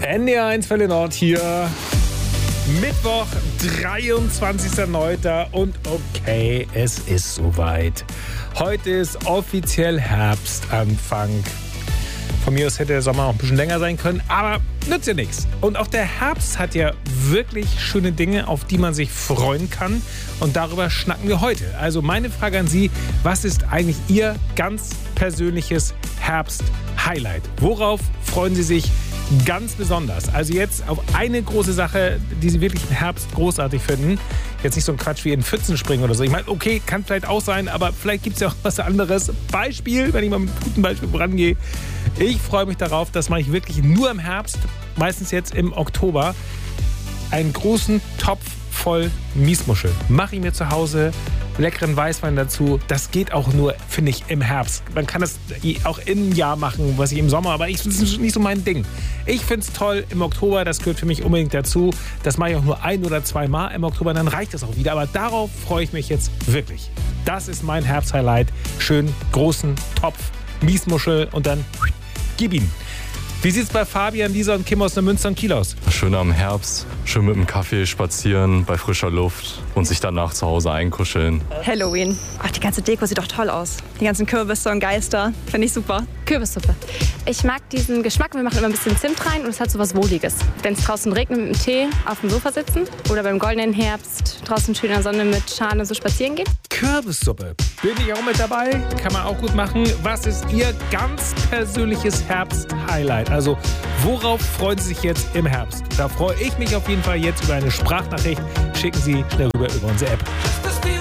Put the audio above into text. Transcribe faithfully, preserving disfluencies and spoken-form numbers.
N D R eins Welle Nord hier. Mittwoch, dreiundzwanzigster neunter und okay, es ist soweit. Heute ist offiziell Herbstanfang. Von mir aus hätte der Sommer auch ein bisschen länger sein können, aber nützt ja nichts. Und auch der Herbst hat ja wirklich schöne Dinge, auf die man sich freuen kann. Und darüber schnacken wir heute. Also meine Frage an Sie, was ist eigentlich Ihr ganz persönliches Herbst-Highlight? Worauf freuen Sie sich ganz besonders? Also jetzt auf eine große Sache, die Sie wirklich im Herbst großartig finden. Jetzt nicht so ein Quatsch wie in Pfützen springen oder so. Ich meine, okay, kann vielleicht auch sein, aber vielleicht gibt es ja auch was anderes. Beispiel, wenn ich mal mit einem guten Beispiel vorangehe. Ich freue mich darauf, das mache ich wirklich nur im Herbst, meistens jetzt im Oktober, einen großen Topf voll Miesmuschel. Mache ich mir zu Hause, leckeren Weißwein dazu. Das geht auch nur, finde ich, im Herbst. Man kann das auch im Jahr machen, was ich im Sommer, aber ich, das ist nicht so mein Ding. Ich finde es toll im Oktober, das gehört für mich unbedingt dazu. Das mache ich auch nur ein oder zwei Mal im Oktober, dann reicht das auch wieder. Aber darauf freue ich mich jetzt wirklich. Das ist mein Herbst-Highlight. Schön großen Topf Miesmuschel und dann gib ihn. Wie sieht es bei Fabian, Lisa und Kim aus der Münster und Kiel aus? Schön am Herbst, schön mit dem Kaffee spazieren, bei frischer Luft und sich danach zu Hause einkuscheln. Halloween. Ach, die ganze Deko sieht doch toll aus. Die ganzen Kürbisse und Geister. Finde ich super. Kürbissuppe. Ich mag diesen Geschmack. Wir machen immer ein bisschen Zimt rein und es hat so was Wohliges. Wenn es draußen regnet, mit dem Tee auf dem Sofa sitzen oder beim goldenen Herbst draußen schön in der Sonne mit Schale so spazieren gehen. Kürbissuppe. Bin ich auch mit dabei? Kann man auch gut machen. Was ist Ihr ganz persönliches Herbst-Highlight? Also, worauf freuen Sie sich jetzt im Herbst? Da freue ich mich auf jeden Fall jetzt über eine Sprachnachricht. Schicken Sie schnell rüber über unsere App.